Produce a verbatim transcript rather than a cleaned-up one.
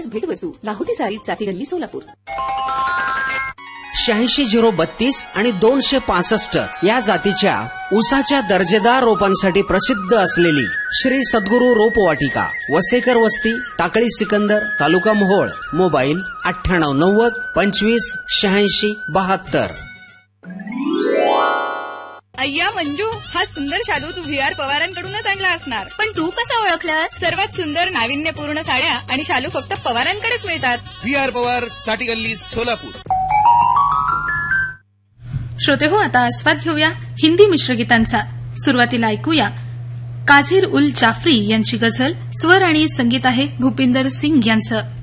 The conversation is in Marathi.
खास भेटवस्तू लाहोटी साडी चाटी गल्ली सोलापूर. शहाऐंशी झिरो बत्तीस आणि दोनशे पासष्ट या जातीच्या ऊसाच्या दर्जेदार रोपांसाठी प्रसिद्ध असलेली श्री सद्गुरू रोपवाटिका, वसेकर वस्ती, टाकळी सिकंदर, तालुका मोहोळ. मोबाईल अठ्ठ्याण्णव नव्वद पंचवीस शहाऐंशी बहात्तर. अय्या मंजू, हा सुंदर शालू तू व्ही आर पवारांकडूनच आणला असणार. पण तू कसा ओळखलास? सर्वात सुंदर नाविन्यपूर्ण साड्या आणि शालू फक्त पवारांकडेच मिळतात. व्ही आर पवार, चाटी गल्ली, सोलापूर. श्रोते हो, आता आस्वाद घेऊया हिंदी मिश्रगीतांचा. सुरुवातीला ऐकूया काझीर उल जाफरी यांची गझल. स्वर आणि संगीत आहे भूपिंदर सिंग यांचं.